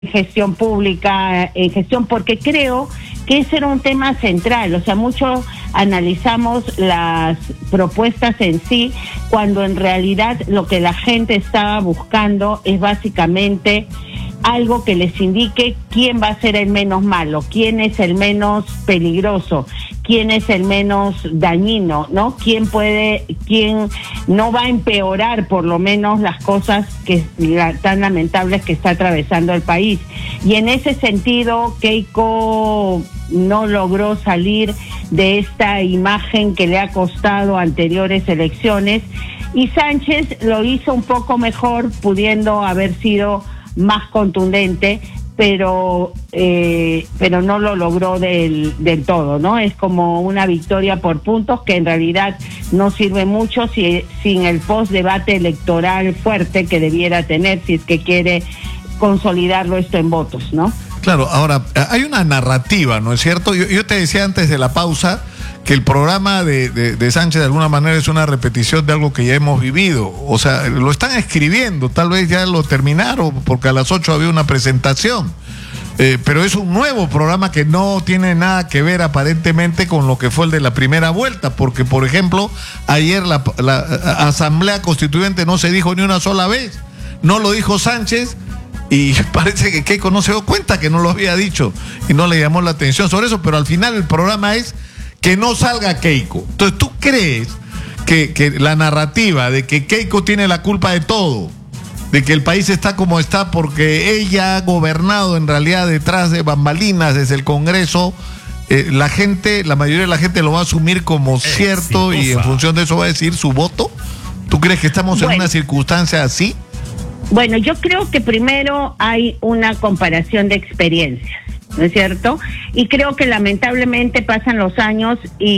gestión pública, en gestión, porque creo que ese era un tema central. O sea, mucho analizamos las propuestas en sí, cuando en realidad lo que la gente estaba buscando es básicamente algo que les indique quién va a ser el menos malo, quién es el menos peligroso, quién es el menos dañino, ¿no? Quién no va a empeorar por lo menos las cosas tan lamentables que está atravesando el país. Y en ese sentido, Keiko no logró salir de esta imagen que le ha costado anteriores elecciones, y Sánchez lo hizo un poco mejor, pudiendo haber sido más contundente, pero no lo logró del todo, ¿no? Es como una victoria por puntos que en realidad no sirve mucho sin el post-debate electoral fuerte que debiera tener si es que quiere consolidarlo esto en votos, ¿no? Claro, ahora, hay una narrativa, ¿no es cierto? Yo te decía antes de la pausa que el programa de Sánchez de alguna manera es una repetición de algo que ya hemos vivido. O sea, lo están escribiendo, tal vez ya lo terminaron, porque a las 8 había una presentación. Pero es un nuevo programa que no tiene nada que ver aparentemente con lo que fue el de la primera vuelta, porque, por ejemplo, ayer la Asamblea Constituyente no se dijo ni una sola vez. No lo dijo Sánchez, y parece que Keiko no se dio cuenta que no lo había dicho y no le llamó la atención sobre eso, pero al final el programa es que no salga Keiko. Entonces, ¿tú crees que la narrativa de que Keiko tiene la culpa de todo, de que el país está como está porque ella ha gobernado en realidad detrás de bambalinas desde el Congreso, la mayoría de la gente lo va a asumir como cierto y en función de eso va a decir su voto? ¿Tú crees que estamos en una circunstancia así? Bueno, yo creo que primero hay una comparación de experiencias, ¿no es cierto? Y creo que lamentablemente pasan los años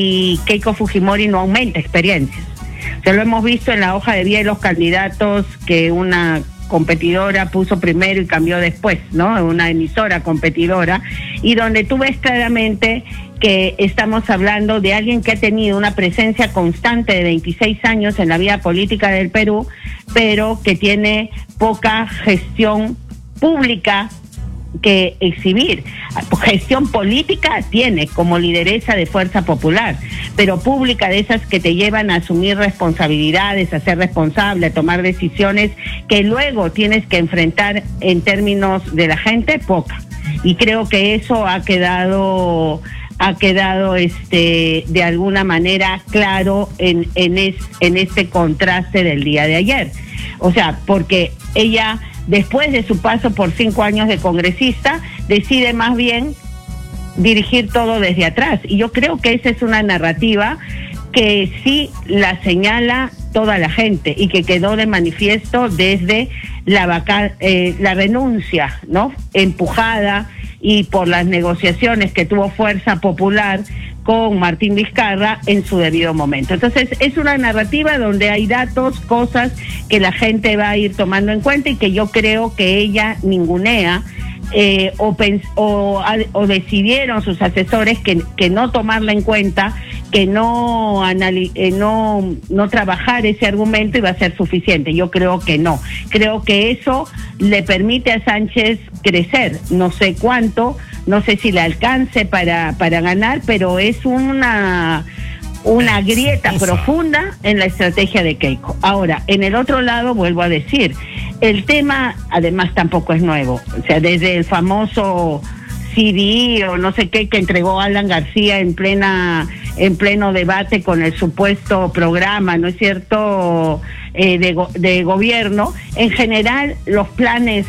y Keiko Fujimori no aumenta experiencias. O sea, lo hemos visto en la hoja de vida de los candidatos que una competidora puso primero y cambió después, ¿no? Una emisora competidora, y donde tú ves claramente que estamos hablando de alguien que ha tenido una presencia constante de 26 años en la vida política del Perú, pero que tiene poca gestión pública que exhibir. Gestión política tiene como lideresa de Fuerza Popular, pero pública, de esas que te llevan a asumir responsabilidades, a ser responsable, a tomar decisiones que luego tienes que enfrentar en términos de la gente, poca. Y creo que eso ha quedado de alguna manera claro en este contraste del día de ayer. O sea, porque ella, después de su paso por 5 años de congresista, decide más bien dirigir todo desde atrás. Y yo creo que esa es una narrativa que sí la señala toda la gente y que quedó de manifiesto desde la renuncia, ¿no? Empujada y por las negociaciones que tuvo Fuerza Popular con Martín Vizcarra en su debido momento. Entonces, es una narrativa donde hay datos, cosas que la gente va a ir tomando en cuenta y que yo creo que ella ningunea, o decidieron sus asesores que no tomarla en cuenta, que no trabajar ese argumento iba a ser suficiente. Yo creo que no. Creo que eso le permite a Sánchez crecer. No sé cuánto, no sé si le alcance para ganar, pero es una grieta profunda en la estrategia de Keiko. Ahora, en el otro lado, vuelvo a decir, el tema además tampoco es nuevo. O sea, desde el famoso CD o no sé qué que entregó Alan García en pleno debate con el supuesto programa, ¿no es cierto?, de gobierno. En general, los planes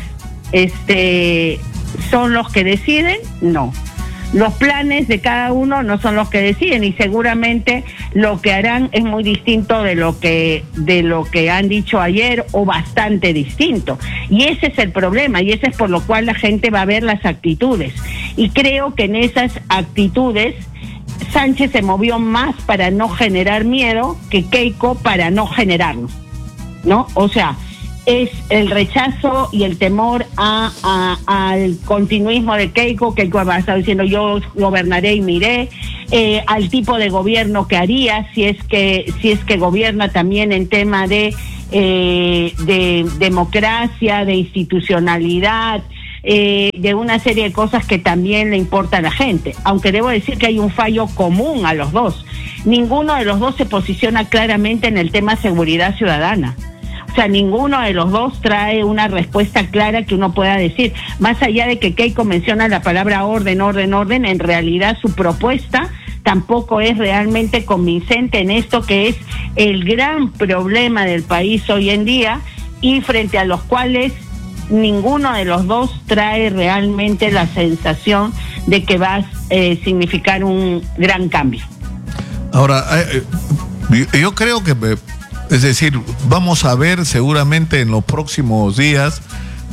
son los que deciden, no. Los planes de cada uno no son los que deciden, y seguramente lo que harán es muy distinto de lo que han dicho ayer, o bastante distinto. Y ese es el problema, y ese es por lo cual la gente va a ver las actitudes. Y creo que en esas actitudes Sánchez se movió más para no generar miedo que Keiko para no generarlo, ¿no? O sea, es el rechazo y el temor al continuismo de Keiko. Keiko va a estar diciendo yo gobernaré y miré, al tipo de gobierno que haría si es que gobierna también en tema de democracia, de institucionalidad, de una serie de cosas que también le importa a la gente, aunque debo decir que hay un fallo común a los dos. Ninguno de los dos se posiciona claramente en el tema seguridad ciudadana. O sea, ninguno de los dos trae una respuesta clara que uno pueda decir. Más allá de que Keiko menciona la palabra orden, en realidad su propuesta tampoco es realmente convincente en esto que es el gran problema del país hoy en día y frente a los cuales ninguno de los dos trae realmente la sensación de que va a significar un gran cambio. Ahora, yo creo que... Es decir, vamos a ver seguramente en los próximos días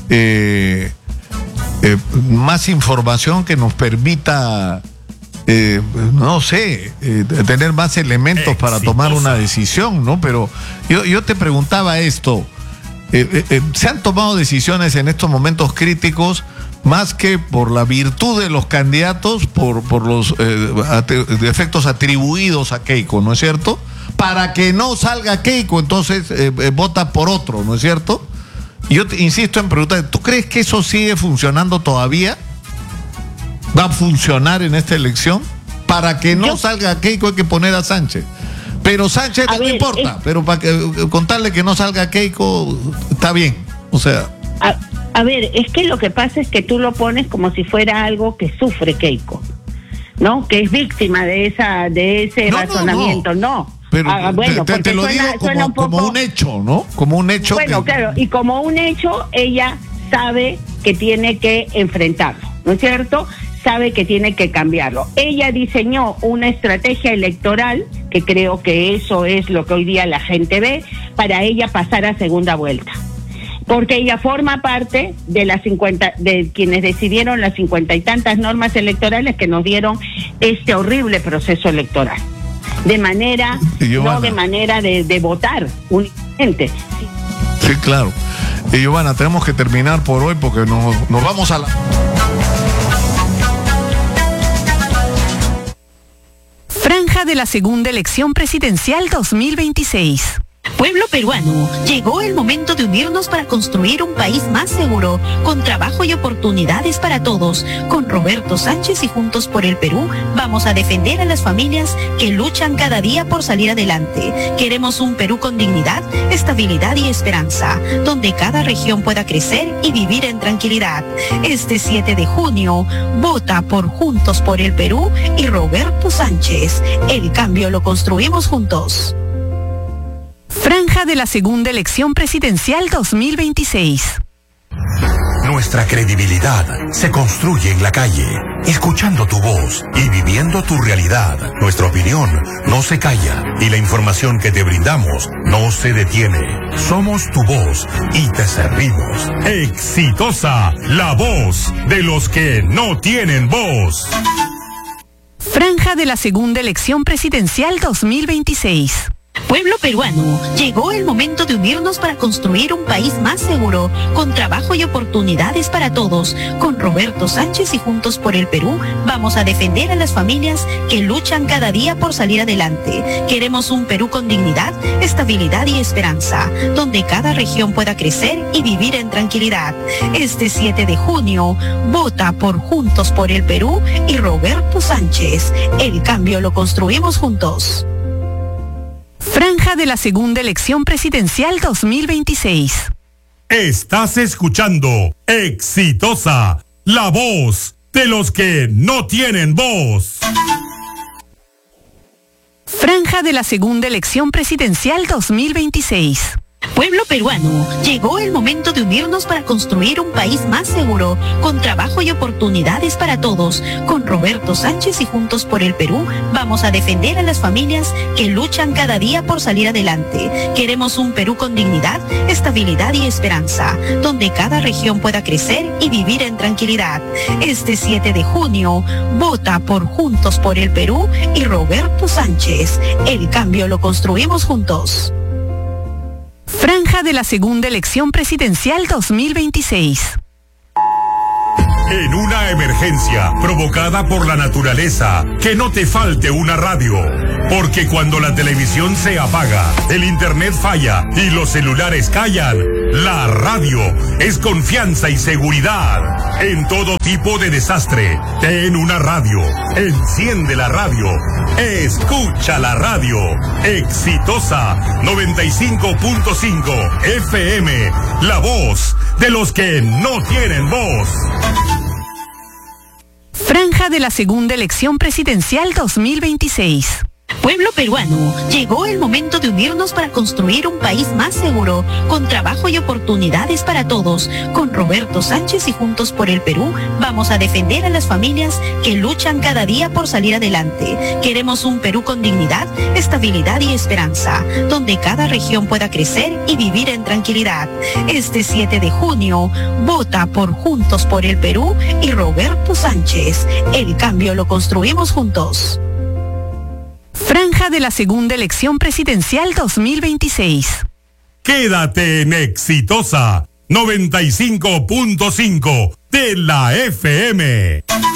más información que nos permita, no sé, tener más elementos para tomar una decisión, ¿no? Pero yo te preguntaba esto, ¿se han tomado decisiones en estos momentos críticos más que por la virtud de los candidatos, por los efectos atribuidos a Keiko, ¿no es cierto? Para que no salga Keiko, entonces vota por otro, ¿no es cierto? Y yo insisto en preguntar, ¿tú crees que eso sigue funcionando todavía? ¿Va a funcionar en esta elección? Para que no salga Keiko hay que poner a Sánchez. Pero Sánchez no importa, pero para contarle que no salga Keiko está bien, o sea... A ver, es que lo que pasa es que tú lo pones como si fuera algo que sufre Keiko, ¿no? Que es víctima de ese razonamiento, no. Pero bueno, te lo digo como un hecho, ¿no? Como un hecho. Bueno, claro, y como un hecho, ella sabe que tiene que enfrentarlo, ¿no es cierto? Sabe que tiene que cambiarlo. Ella diseñó una estrategia electoral, que creo que eso es lo que hoy día la gente ve, para ella pasar a segunda vuelta. Porque ella forma parte de quienes decidieron las 50 y tantas normas electorales que nos dieron este horrible proceso electoral. De manera, no de manera de votar únicamente. Sí, claro. Y Giovanna, tenemos que terminar por hoy porque nos vamos a la... Franja de la segunda elección presidencial 2026. Pueblo peruano, llegó el momento de unirnos para construir un país más seguro, con trabajo y oportunidades para todos. Con Roberto Sánchez y Juntos por el Perú, vamos a defender a las familias que luchan cada día por salir adelante. Queremos un Perú con dignidad, estabilidad y esperanza, donde cada región pueda crecer y vivir en tranquilidad. Este 7 de junio, vota por Juntos por el Perú y Roberto Sánchez. El cambio lo construimos juntos. Franja de la segunda elección presidencial 2026. Nuestra credibilidad se construye en la calle, escuchando tu voz y viviendo tu realidad. Nuestra opinión no se calla y la información que te brindamos no se detiene. Somos tu voz y te servimos. Exitosa, la voz de los que no tienen voz. Franja de la segunda elección presidencial 2026. Pueblo peruano, llegó el momento de unirnos para construir un país más seguro, con trabajo y oportunidades para todos. Con Roberto Sánchez y Juntos por el Perú, vamos a defender a las familias que luchan cada día por salir adelante. Queremos un Perú con dignidad, estabilidad y esperanza, donde cada región pueda crecer y vivir en tranquilidad. Este 7 de junio, vota por Juntos por el Perú y Roberto Sánchez. El cambio lo construimos juntos. Franja de la segunda elección presidencial 2026. Estás escuchando Exitosa, la voz de los que no tienen voz. Franja de la segunda elección presidencial 2026. Pueblo peruano, llegó el momento de unirnos para construir un país más seguro, con trabajo y oportunidades para todos. Con Roberto Sánchez y Juntos por el Perú, vamos a defender a las familias que luchan cada día por salir adelante. Queremos un Perú con dignidad, estabilidad y esperanza, donde cada región pueda crecer y vivir en tranquilidad. Este 7 de junio, vota por Juntos por el Perú y Roberto Sánchez. El cambio lo construimos juntos. Franja de la segunda elección presidencial 2026. En una emergencia provocada por la naturaleza, que no te falte una radio. Porque cuando la televisión se apaga, el internet falla y los celulares callan, la radio es confianza y seguridad. En todo tipo de desastre, ten una radio. Enciende la radio. Escucha la radio. Exitosa 95.5 FM. La voz de los que no tienen voz. Franja de la segunda elección presidencial 2026. Pueblo peruano, llegó el momento de unirnos para construir un país más seguro, con trabajo y oportunidades para todos. Con Roberto Sánchez y Juntos por el Perú, vamos a defender a las familias que luchan cada día por salir adelante. Queremos un Perú con dignidad, estabilidad y esperanza, donde cada región pueda crecer y vivir en tranquilidad. Este 7 de junio, vota por Juntos por el Perú y Roberto Sánchez. El cambio lo construimos juntos. Franja de la segunda elección presidencial 2026. Quédate en Exitosa 95.5 de la FM.